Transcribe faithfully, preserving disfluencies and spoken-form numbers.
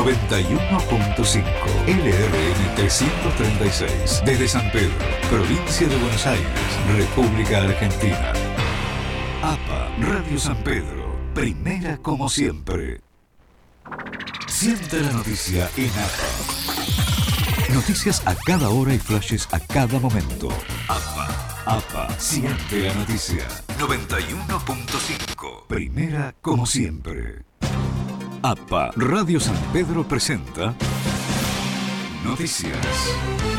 noventa y uno punto cinco L R N trescientos treinta y seis. Desde San Pedro, provincia de Buenos Aires, República Argentina. A P A Radio San Pedro, primera como siempre. Siente la noticia en A P A. Noticias a cada hora y flashes a cada momento. A P A, A P A, siente la noticia. noventa y uno punto cinco, primera como siempre. A P A Radio San Pedro presenta Noticias.